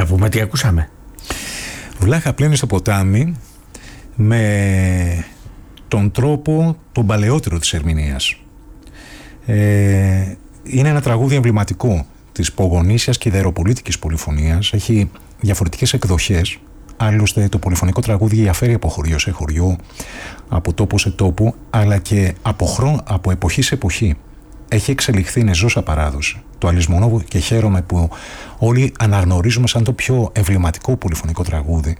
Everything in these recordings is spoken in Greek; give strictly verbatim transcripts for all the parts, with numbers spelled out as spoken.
Να πούμε τι ακούσαμε. Βλάχα πλένει στο ποτάμι με τον τρόπο τον παλαιότερο της ερμηνείας. Ε, είναι ένα τραγούδι εμβληματικό της πογονήσιας και ιδεροπολίτικης πολυφωνίας. Έχει διαφορετικές εκδοχές. Άλλωστε το πολυφωνικό τραγούδι διαφέρει από χωριό σε χωριό, από τόπο σε τόπο, αλλά και από, χρόνο, από εποχή σε εποχή. Έχει εξελιχθεί, είναι ζώσα παράδοση. Το Αλυσμονό, και χαίρομαι που όλοι αναγνωρίζουμε σαν το πιο εμβληματικό πολυφωνικό τραγούδι,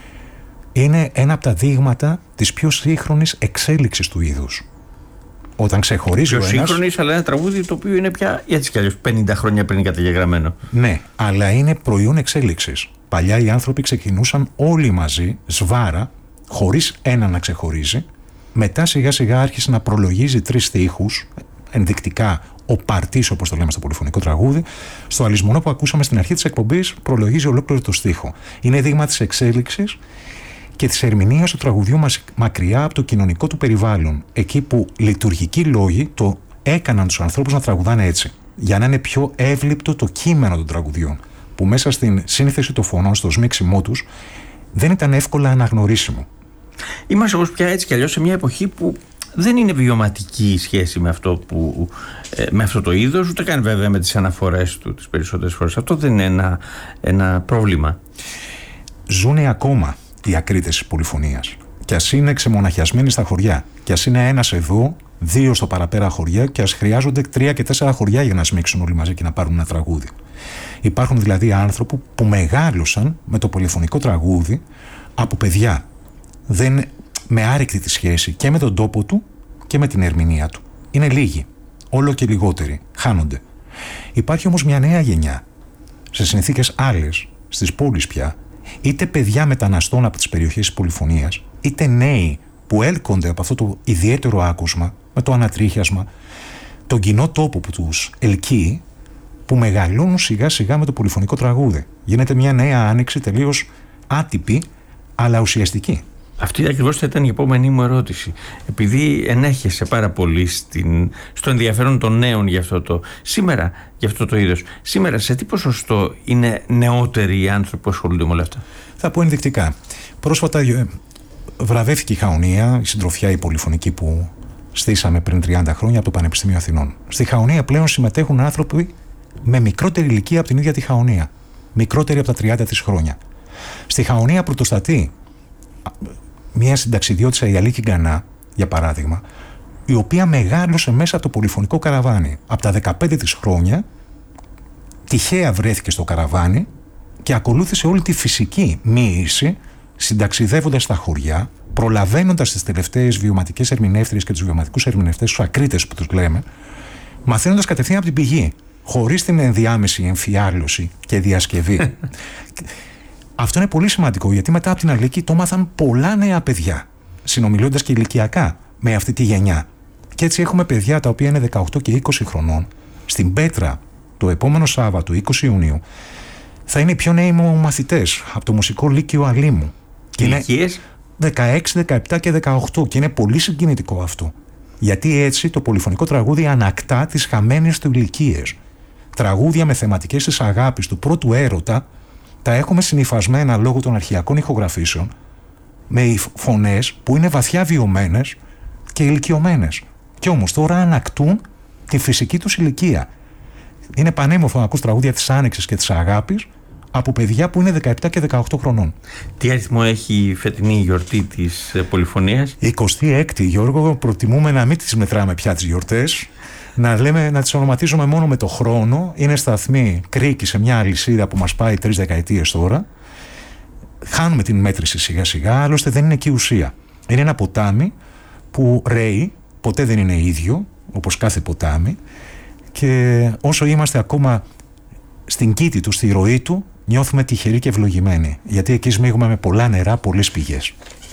είναι ένα από τα δείγματα της πιο σύγχρονης εξέλιξης του είδους. Όταν ξεχωρίζει πιο ο ένας... σύγχρονης, αλλά ένα τραγούδι το οποίο είναι πια έτσι κι αλλιώς πενήντα χρόνια πριν καταγεγραμμένο. Ναι, αλλά είναι προϊόν εξέλιξης. Παλιά οι άνθρωποι ξεκινούσαν όλοι μαζί, σβάρα, χωρίς ένα να ξεχωρίζει. Μετά σιγά σιγά άρχισε να προλογίζει τρεις στίχους, ενδεικτικά ο παρτής, όπως το λέμε στο πολυφωνικό τραγούδι. Στο Αλυσμονό που ακούσαμε στην αρχή της εκπομπής προλογίζει ολόκληρο το στίχο. Είναι δείγμα της εξέλιξης και της ερμηνείας του τραγουδιού μας μακριά από το κοινωνικό του περιβάλλον. Εκεί που λειτουργικοί λόγοι το έκαναν τους ανθρώπους να τραγουδάνε έτσι, για να είναι πιο εύληπτο το κείμενο των τραγουδιών, που μέσα στην σύνθεση των φωνών, στο σμίξιμό τους, δεν ήταν εύκολα αναγνωρίσιμο. Είμαστε όμως πια έτσι κι αλλιώς σε μια εποχή που δεν είναι βιωματική η σχέση με αυτό, που, με αυτό το είδος, ούτε καν βέβαια με τις αναφορές του τις περισσότερες φορές. Αυτό δεν είναι ένα, ένα πρόβλημα. Ζούνε ακόμα οι ακρίτες της πολυφωνίας. Κι ας είναι ξεμοναχιασμένοι στα χωριά. Κι ας είναι ένας εδώ, δύο στο παραπέρα χωριά, και ας χρειάζονται τρία και τέσσερα χωριά για να σμίξουν όλοι μαζί και να πάρουν ένα τραγούδι. Υπάρχουν δηλαδή άνθρωποι που μεγάλωσαν με το πολυφωνικό τραγούδι από παιδιά. Δεν με άρρηκτη τη σχέση και με τον τόπο του και με την ερμηνεία του. Είναι λίγοι, όλο και λιγότεροι, χάνονται. Υπάρχει όμως μια νέα γενιά, σε συνθήκες άλλες, στις πόλεις πια, είτε παιδιά μεταναστών από τις περιοχές της πολυφωνίας, είτε νέοι που έλκονται από αυτό το ιδιαίτερο άκουσμα, με το ανατρίχιασμα, τον κοινό τόπο που τους ελκύει, που μεγαλώνουν σιγά σιγά με το πολυφωνικό τραγούδι. Γίνεται μια νέα άνοιξη, τελείως άτυπη, αλλά ουσιαστική. Αυτή ακριβώς θα ήταν η επόμενη μου ερώτηση. Επειδή ενέχεσαι πάρα πολύ στην, στο ενδιαφέρον των νέων για αυτό το, σήμερα, για αυτό το είδος, σήμερα σε τι ποσοστό είναι νεότεροι οι άνθρωποι που ασχολούνται με όλα αυτά? Θα πω ενδεικτικά. Πρόσφατα βραβεύτηκε η Χαονία, η συντροφιά η πολυφωνική που στήσαμε πριν τριάντα χρόνια από το Πανεπιστήμιο Αθηνών. Στη Χαονία πλέον συμμετέχουν άνθρωποι με μικρότερη ηλικία από την ίδια τη Χαονία. Μικρότερη από τα τριάντα της χρόνια. Στη Χαονία πρωτοστατεί μια συνταξιδιώτησα, η Αλίκη Γκανά, για παράδειγμα, η οποία μεγάλωσε μέσα από το πολυφωνικό καραβάνι. Από τα δεκαπέντε της χρόνια, τυχαία βρέθηκε στο καραβάνι και ακολούθησε όλη τη φυσική μοίηση, συνταξιδεύοντας στα χωριά, προλαβαίνοντας τις τελευταίες βιωματικές ερμηνεύτριες και τους βιωματικούς ερμηνευτές, τους ακρίτες που τους λέμε, μαθαίνοντας κατευθείαν από την πηγή, χωρίς την ενδιάμεση εμφιάλωση και διασκευή. Αυτό είναι πολύ σημαντικό, γιατί μετά από την Αλίκη το μάθαν πολλά νέα παιδιά, συνομιλώντας και ηλικιακά με αυτή τη γενιά. Και έτσι έχουμε παιδιά τα οποία είναι δεκαοκτώ και είκοσι χρονών. Στην Πέτρα, το επόμενο Σάββατο, είκοσι Ιουνίου, θα είναι οι πιο νέοι μου μαθητές από το Μουσικό Λύκειο Αλήμου. Ηλικίες? δεκαέξι, δεκαεπτά και δεκαοκτώ, και είναι πολύ συγκινητικό αυτό. Γιατί έτσι το πολυφωνικό τραγούδι ανακτά τις χαμένες του ηλικίες. Τραγούδια με θεματικές της αγάπης, του πρώτου έρωτα, τα έχουμε συνυφασμένα λόγω των αρχαιακών ηχογραφήσεων με φωνές που είναι βαθιά βιωμένες και ηλικιωμένες. Και όμως τώρα ανακτούν τη φυσική τους ηλικία. Είναι πανέμορφο να ακούς τραγούδια της άνοιξης και της αγάπης από παιδιά που είναι δεκαεπτά και δεκαοκτώ χρονών. Τι αριθμό έχει η φετινή γιορτή της πολυφωνίας? εικοστή έκτη, Γιώργο, προτιμούμε να μην τις μετράμε πια τις γιορτές. Να, λέμε, να τις ονοματίζουμε μόνο με το χρόνο. Είναι σταθμή κρίκη σε μια αλυσίδα που μας πάει τρεις δεκαετίες τώρα. Χάνουμε την μέτρηση σιγά σιγά, άλλωστε δεν είναι εκεί ουσία. Είναι ένα ποτάμι που ρέει, ποτέ δεν είναι ίδιο, όπως κάθε ποτάμι, και όσο είμαστε ακόμα στην κήτη του, στη ροή του, νιώθουμε τυχεροί και ευλογημένοι, γιατί εκεί σμίγουμε με πολλά νερά, πολλές πηγές.